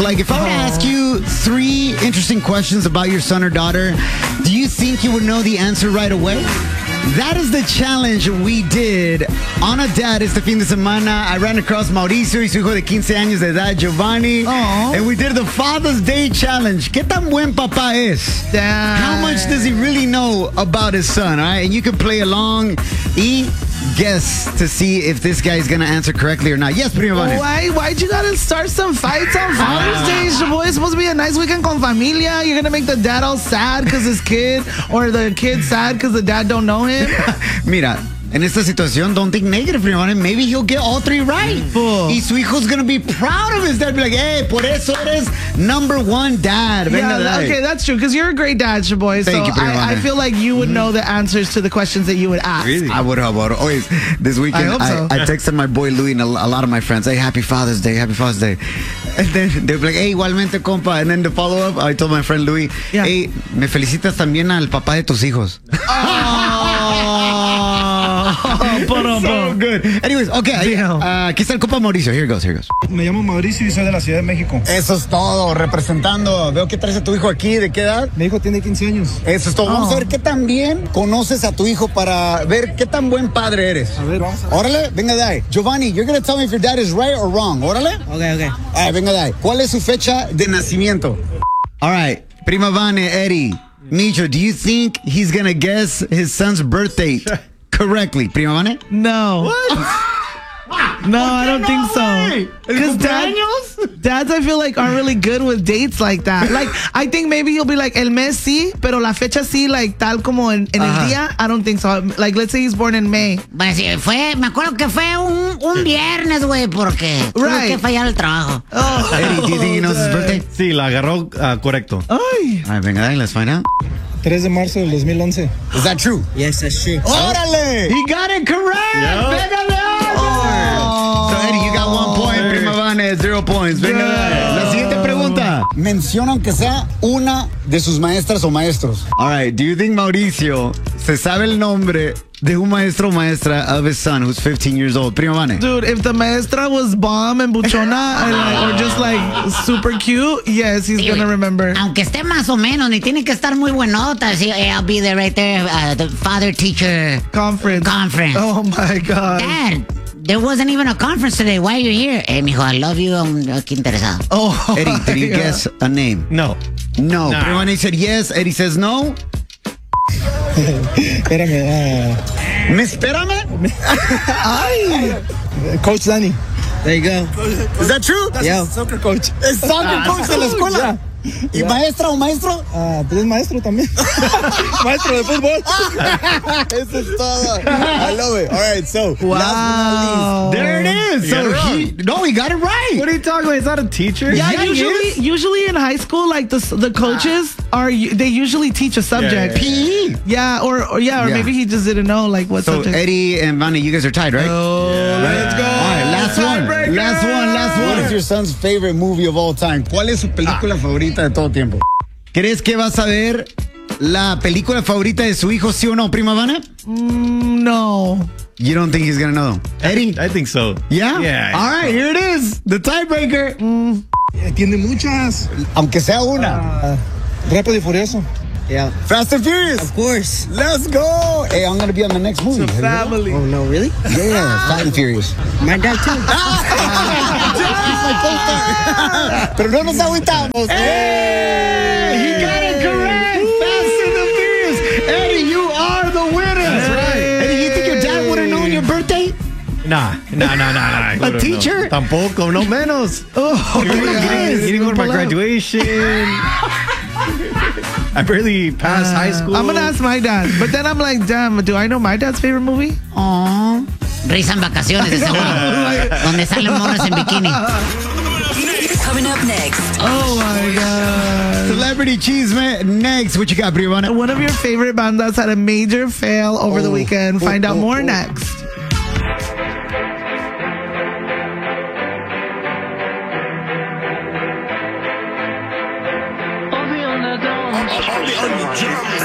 Like, if I were to ask you 3 interesting questions about your son or daughter, do you think you would know the answer right away? That is the challenge we did on a dad este fin de semana. I ran across Mauricio y su hijo de 15 años de edad, Giovanni. Aww. And we did the Father's Day Challenge. ¿Qué tan buen papá es? Damn. How much does he really know about his son? All right? And you can play along y guess to see if this guy is going to answer correctly or not. Yes, Primo Vane. Why'd you gotta start some fights on Father's Day? Boy, it's supposed to be a nice weekend con familia. You're gonna make the dad all sad because his kid, or the kid sad because the dad don't know him. Mira, en esta situación, don't think negative, Primo Vane. Maybe he'll get all 3 right. Y su hijo's gonna be proud of his dad. Be like, hey, por eso eres #1 dad. Venga, Yeah, dad. okay, that's true, because you're a great dad, Shaboy. So Thank you, Primo I Vane. feel like you would know the answers to the questions that you would ask. Really? I would have always. This weekend, I hope so. I texted my boy Louis and a lot of my friends, hey, happy Father's Day. And then they'd be like, hey, igualmente, compa. And then the follow-up, I told my friend Louis, Yeah. hey, me felicitas también al papá de tus hijos. So good. Anyways, okay. Aquí está el compa Mauricio. Here goes. Me llamo Mauricio y soy de la Ciudad de México. Eso es todo, representando. Veo que traes a tu hijo aquí. ¿De qué edad? Mi hijo tiene 15 años. Eso es todo. Vamos a ver qué tan bien conoces a tu hijo para ver qué tan buen padre eres. A ver, vamos a ver. Órale, venga de ahí. Giovanni, you're going to tell me if your dad is right or wrong. Órale. Okay. All right, venga de ahí. ¿Cuál es su fecha de nacimiento? All right, Prima Vane, Eddie, Micho, do you think he's going to guess his son's birth date correctly? Prima Vane? No. No, I don't think so. Because dads, I feel like, aren't really good with dates like that. Like, I think maybe he'll be like, el mes sí, pero la fecha sí, like, tal como en el día. I don't think so. Like, let's say he's born in May. Pues sí, me acuerdo que fue un viernes, güey, porque tuve que fallar el trabajo. Eddie, do you think he knows his birthday? Sí, la agarró correcto. Ay. All right, venga de ahí, let's find out. 3 de marzo del 2011. Is that true? Yes, that's true. Órale! He got it correct! Yep. Venga de ahí. So, Eddie, you got 1 point. Prima Vane, 0 points. Venga de ahí. La siguiente pregunta. Menciona aunque sea una de sus maestras o maestros. All right, do you think Mauricio se sabe el nombre de un maestro o maestra of his son who's 15 years old? Prima Vane. Dude, if the maestra was bomb and buchona or just like super cute, yes, he's gonna remember. Aunque esté más o menos, ni tiene que estar muy buenota. Sí, I'll be there right there, the father-teacher Conference. Oh my God. Dad, there wasn't even a conference today. Why are you here? Mijo, I love you. I'm aquí interesado. Oh, Eddie, did you yeah. guess a name? No. No. Nah. Prima Vane said yes. Eddie says no. Espérame. ¿Me espérame? Coach Danny. There you go. Is that true? Yeah. Soccer coach. Es soccer coach de la escuela. ¿Y maestra o maestro? Pues es maestro también. Maestro de fútbol. Eso es todo. I love it. All right, so Wow. last but not least, there it is. You got it So he got it right. What are you talking about? He's not a teacher. Yeah, Yeah, he usually in high school, like the coaches they usually teach a subject. PE. Yeah, or maybe he just didn't know like what So subject. Eddie and Vane, you guys are tied, right? Let's go. All right, last one. What is your son's favorite movie of all time? ¿Cuál es su película favorita de todo tiempo? ¿Crees que vas a ver la película favorita de su hijo, sí o no, Prima Vane? No. You don't think he's gonna know? Eddie? I think so. Yeah? Yeah. All right, here it is. The tiebreaker. Tiene muchas. Aunque sea una. Rápido y Furioso. Yeah. Fast and Furious. Of course. Let's go. Hey, I'm gonna be on the next movie. Family. Oh, no, really? Yeah, Fast and Furious. My dad, too. Pero no nos agüitamos. Hey, he got it correct. Fast and the Furious. Eddie, you are the winner. That's right. Eddie, you think your dad would have known your birthday? Nah. A teacher? No. Tampoco, no menos. Oh, He didn't go to my graduation. I barely passed high school. I'm gonna ask my dad, but then I'm like, damn, do I know my dad's favorite movie? Aw. Risa en vacaciones, de seguro. Donde salen morras en bikini. Coming up next. Oh my God. Celebrity Cheeseman next. What you got, Brianna? One of your favorite bandas had a major fail over the weekend. Find out more next.